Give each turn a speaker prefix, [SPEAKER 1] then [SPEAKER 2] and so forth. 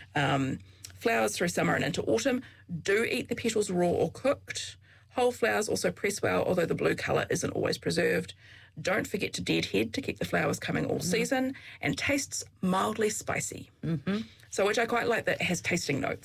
[SPEAKER 1] Flowers through summer and into autumn. Do eat the petals raw or cooked. Whole flowers also press well, although the blue colour isn't always preserved. Don't forget to deadhead to keep the flowers coming all season, and tastes mildly spicy. So which I quite like, that it has tasting notes.